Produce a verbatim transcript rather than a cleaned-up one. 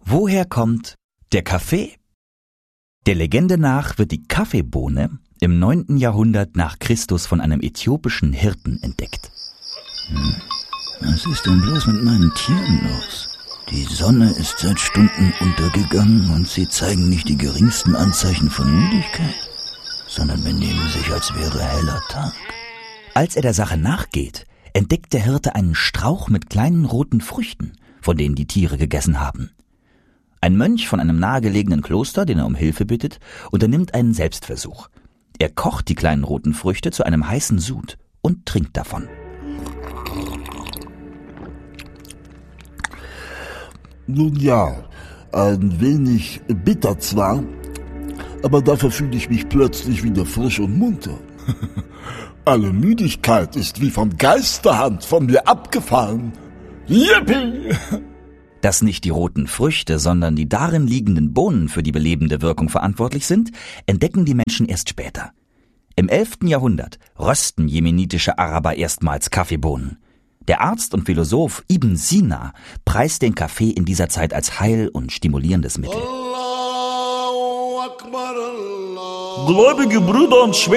Woher kommt der Kaffee? Der Legende nach wird die Kaffeebohne im neunten Jahrhundert nach Christus von einem äthiopischen Hirten entdeckt. Hm, was ist denn bloß mit meinen Tieren los? Die Sonne ist seit Stunden untergegangen und sie zeigen nicht die geringsten Anzeichen von Müdigkeit, sondern benehmen sich, als wäre heller Tag. Als er der Sache nachgeht, entdeckt der Hirte einen Strauch mit kleinen roten Früchten, von denen die Tiere gegessen haben. Ein Mönch von einem nahegelegenen Kloster, den er um Hilfe bittet, unternimmt einen Selbstversuch. Er kocht die kleinen roten Früchte zu einem heißen Sud und trinkt davon. Nun ja, ein wenig bitter zwar, aber dafür fühle ich mich plötzlich wieder frisch und munter. Alle Müdigkeit ist wie von Geisterhand von mir abgefallen. Yippie! Dass nicht die roten Früchte, sondern die darin liegenden Bohnen für die belebende Wirkung verantwortlich sind, entdecken die Menschen erst später. Im elften Jahrhundert rösten jemenitische Araber erstmals Kaffeebohnen. Der Arzt und Philosoph Ibn Sina preist den Kaffee in dieser Zeit als heil- und stimulierendes Mittel. Gläubige Brüder und Schwestern,